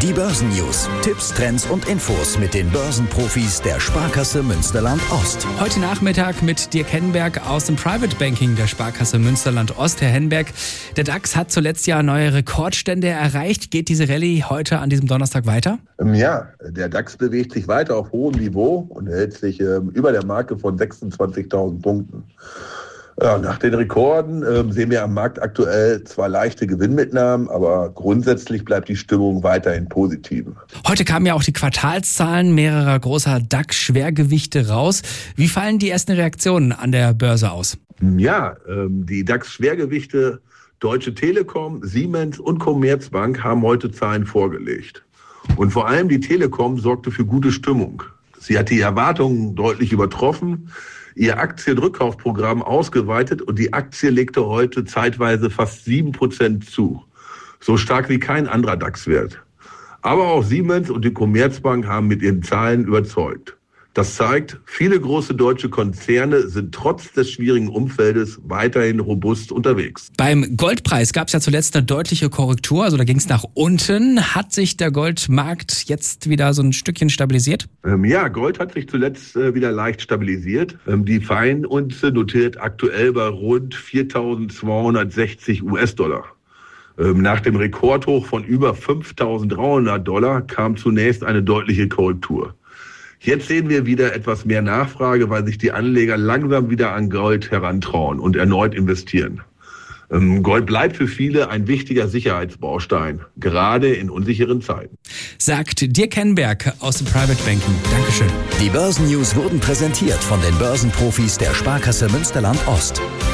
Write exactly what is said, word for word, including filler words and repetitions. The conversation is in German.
Die Börsennews, Tipps, Trends und Infos mit den Börsenprofis der Sparkasse Münsterland-Ost. Heute Nachmittag mit Dirk Henneberg aus dem Private Banking der Sparkasse Münsterland-Ost. Herr Henneberg, der DAX hat zuletzt ja neue Rekordstände erreicht. Geht diese Rallye heute an diesem Donnerstag weiter? Ja, der DAX bewegt sich weiter auf hohem Niveau und hält sich äh, über der Marke von sechsundzwanzigtausend Punkten. Ja, nach den Rekorden äh, sehen wir am Markt aktuell zwar leichte Gewinnmitnahmen, aber grundsätzlich bleibt die Stimmung weiterhin positiv. Heute kamen ja auch die Quartalszahlen mehrerer großer DAX-Schwergewichte raus. Wie fallen die ersten Reaktionen an der Börse aus? Ja, ähm, die DAX-Schwergewichte Deutsche Telekom, Siemens und Commerzbank haben heute Zahlen vorgelegt. Und vor allem die Telekom sorgte für gute Stimmung. Sie hat die Erwartungen deutlich übertroffen, ihr Aktienrückkaufprogramm ausgeweitet und die Aktie legte heute zeitweise fast sieben Prozent zu. So stark wie kein anderer DAX-Wert. Aber auch Siemens und die Commerzbank haben mit ihren Zahlen überzeugt. Das zeigt, viele große deutsche Konzerne sind trotz des schwierigen Umfeldes weiterhin robust unterwegs. Beim Goldpreis gab es ja zuletzt eine deutliche Korrektur, also da ging es nach unten. Hat sich der Goldmarkt jetzt wieder so ein Stückchen stabilisiert? Ähm, ja, Gold hat sich zuletzt äh, wieder leicht stabilisiert. Ähm, die Feinunze notiert aktuell bei rund viertausendzweihundertsechzig US-Dollar. Ähm, nach dem Rekordhoch von über fünftausenddreihundert Dollar kam zunächst eine deutliche Korrektur. Jetzt sehen wir wieder etwas mehr Nachfrage, weil sich die Anleger langsam wieder an Gold herantrauen und erneut investieren. Ähm, Gold bleibt für viele ein wichtiger Sicherheitsbaustein, gerade in unsicheren Zeiten. Sagt Dirk Henneberg aus dem Private Banking. Dankeschön. Die Börsennews wurden präsentiert von den Börsenprofis der Sparkasse Münsterland-Ost.